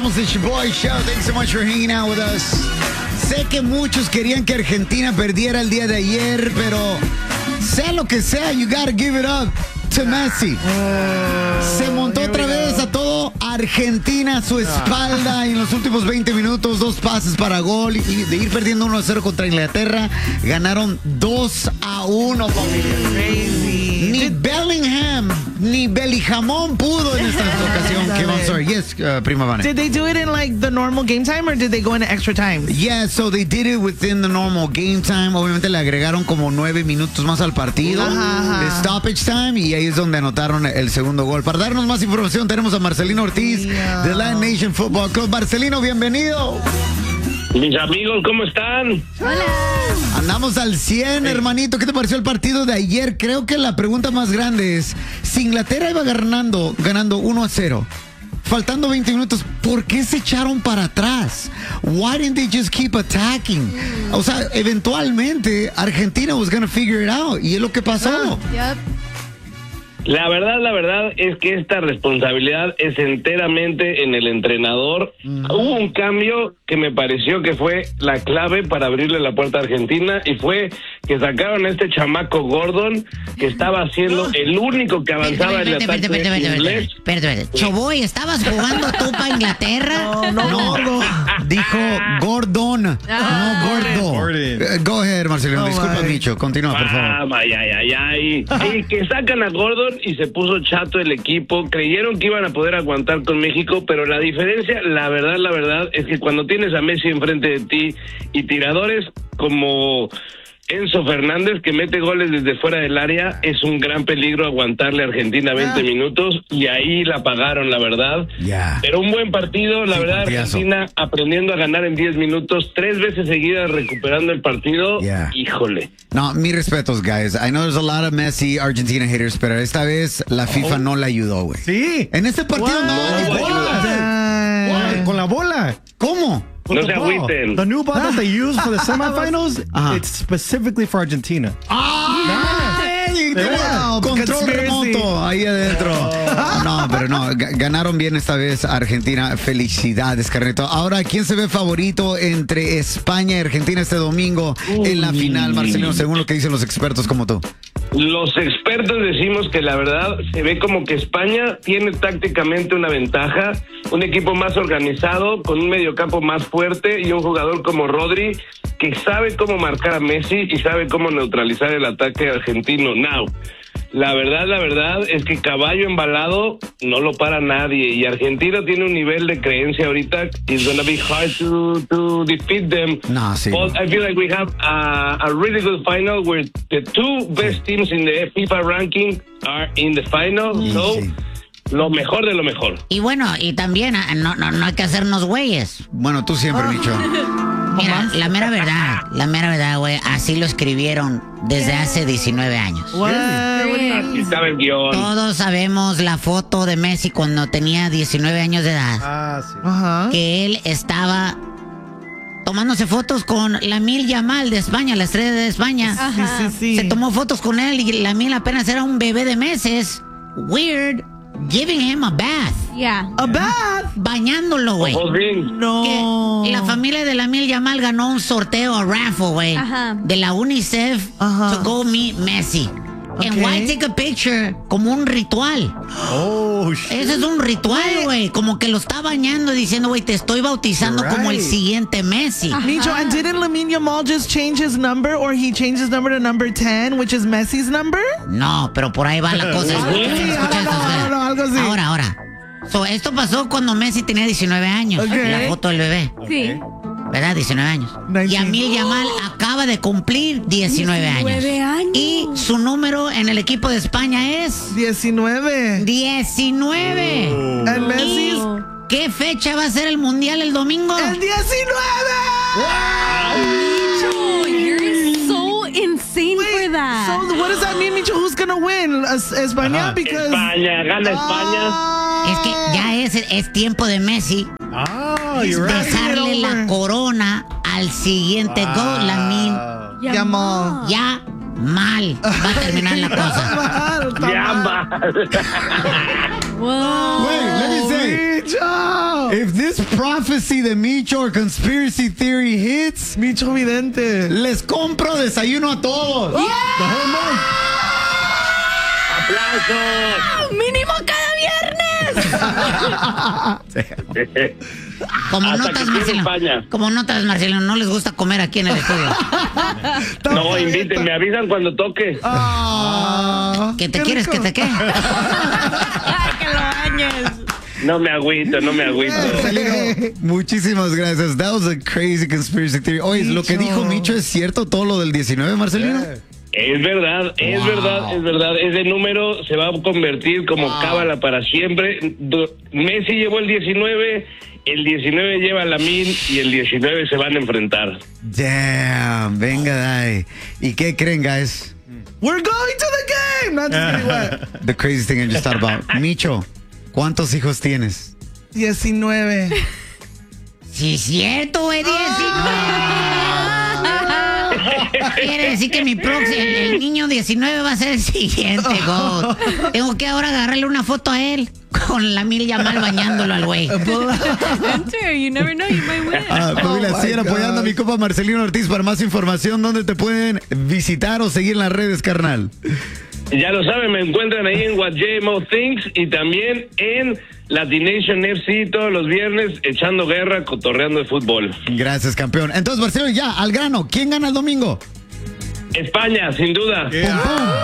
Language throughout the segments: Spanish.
Somos the Boy Show. Thanks so much for hanging out with us. Sé que muchos querían que Argentina perdiera el día de ayer, pero sea lo que sea, you gotta give it up to Messi. Se montó otra vez a todo Argentina a su espalda y en los últimos 20 minutos, 2 pases para gol y de ir perdiendo 1-0 contra Inglaterra, ganaron 2-1, familia. Ni Bellingham ni Bellingham pudo en esta ocasión. I'm sorry. Yes, Prima Vane. Did they do it in like the normal game time or did they go into extra time? Yeah, so they did it within the normal game time. Obviamente le agregaron como 9 minutos más al partido de stoppage time y ahí es donde anotaron el segundo gol. Para darnos más información tenemos a Marcelino Ortiz de Lion Nation Football Club. Marcelino, bienvenido. Mis amigos, ¿cómo están? Hola. Andamos al 100, hermanito. ¿Qué te pareció el partido de ayer? Creo que la pregunta más grande es, si Inglaterra iba ganando 1-0, faltando 20 minutos, ¿por qué se echaron para atrás? Why didn't they just keep attacking? O sea, eventualmente Argentina was gonna figure it out. Y es lo que pasó. Yep. La verdad es que esta responsabilidad es enteramente en el entrenador. Hubo un cambio que me pareció que fue la clave para abrirle la puerta a Argentina y fue que sacaron a este chamaco Gordon, que estaba haciendo el único que avanzaba en el ataque inglés. Espérate. Choboy, ¿estabas jugando tú para Inglaterra? No, dijo Gordon, no Gordo. Go ahead, Marcelino. Disculpa, Micho. Continúa, por favor. Y que sacan a Gordon y se puso chato el equipo. Creyeron que iban a poder aguantar con México, pero la diferencia, la verdad, es que cuando tienes a Messi enfrente de ti y tiradores como Enzo Fernández, que mete goles desde fuera del área, es un gran peligro aguantarle a Argentina 20 minutos y ahí la pagaron, la verdad. Pero un buen partido, la verdad, partidazo. Argentina aprendiendo a ganar en 10 minutos, 3 veces seguidas recuperando el partido. Híjole. No, mis respetos, guys. I know there's a lot of Messi Argentina haters, pero esta vez la FIFA no le ayudó, güey. Sí. En este partido con la bola. ¿Cómo? No se agüiten. The new ball that they use for the semifinals, it's specifically for Argentina. Control remoto ahí adentro. No, pero no, ganaron bien esta vez Argentina. Felicidades, carnito. Ahora, ¿quién se ve favorito entre España y Argentina este domingo en la final, Marcelino, según lo que dicen los expertos como tú? Los expertos decimos que la verdad se ve como que España tiene tácticamente una ventaja, un equipo más organizado, con un mediocampo más fuerte y un jugador como Rodri que sabe cómo marcar a Messi y sabe cómo neutralizar el ataque argentino. Now, la verdad es que caballo embalado no lo para nadie y Argentina tiene un nivel de creencia ahorita. It's gonna be hard to defeat them. No, sí. But I feel like we have a really good final where the two best teams in the FIFA ranking are in the final. Lo mejor de lo mejor. Y bueno, y también no hay que hacernos güeyes. Bueno, tú siempre, Micho. Mira, la mera verdad, güey, así lo escribieron desde hace 19 años. Aquí estaba el guión. Todos sabemos la foto de Messi cuando tenía 19 años de edad. Que él estaba tomándose fotos con Lamine Yamal de España, la estrella de España. Se tomó fotos con él y Lamine apenas era un bebé de meses. Weird. Giving him a bath. A bath. Bañándolo, güey. No. La familia de Lamine Yamal ganó un sorteo a raffle, güey, de la UNICEF to go meet Messi. And why take a picture? Como un ritual. Ese es un ritual, güey. Como que lo está bañando diciendo, güey, te estoy bautizando como el siguiente Messi. Nicho, and didn't Lamine Yamal just change his number, or he changed his number to number 10, which is Messi's number? No, pero por ahí va la cosa. Algo así. Ahora. Esto pasó cuando Messi tenía 19 años. La foto del bebé. Sí. ¿Verdad? 19 años. Lamine Yamal acaba de cumplir 19 años. Y su número en el equipo de España es 19. 19. And Messi. ¿Qué fecha va a ser el mundial el domingo? ¡El 19! Micho, you're so insane for that. So what does that mean, Micho? Who's gonna win? España, because España, gana España. Es que ya es tiempo de Messi dejarle la corona al siguiente gol, Lamine Yamal. Ya mal va a terminar la cosa. Ya mal. Wow. Wait, let me say. If this prophecy de Micho or conspiracy theory hits, Micho Vidente, les compro desayuno a todos. ¡Aplausos! ¡Mínimo cada viernes! Como notas, Marcelino, no les gusta comer aquí en el estudio. No, inviten, me avisan cuando toque. ¿Que te quieres que te quede? ¡Que lo bañes! No me agüito. Marcelino, muchísimas gracias. That was a crazy conspiracy theory. Oye, lo que dijo Micho es cierto, todo lo del 19, Marcelino. Es verdad. Ese número se va a convertir como cábala para siempre. Messi llevó el 19, el 19 lleva la 1000 y el 19 se van a enfrentar. Damn, venga, dai. ¿Y qué creen, guys? We're going to the game. Not just kidding, what? The crazy thing I just thought about. Micho, ¿cuántos hijos tienes? 19. Sí, cierto, güey, 19. Quiere decir que el niño 19 va a ser el siguiente, God. Tengo que ahora agarrarle una foto a él con la 1000 Yamal bañándolo al güey. Enter, you never know, you might win. Familia, siguen apoyando a mi compa Marcelino Ortiz. Para más información, ¿dónde te pueden visitar o seguir en las redes, carnal? Ya lo saben, me encuentran ahí en What JMO Thinks y también en Latination FC todos los viernes echando guerra, cotorreando de fútbol. Gracias, campeón. Entonces, Marcelo, ya, al grano. ¿Quién gana el domingo? España, sin duda. Yeah.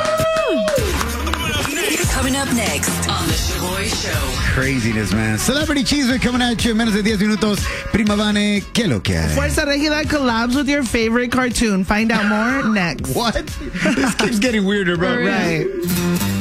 Coming up next on the Shaboy Show. Craziness, man. Celebrity Cheeseman coming at you en menos de 10 minutos. Prima Vane, ¿qué lo que hay? Fuerza Regida collabs with your favorite cartoon. Find out more next. What? This keeps getting weirder, bro. Right.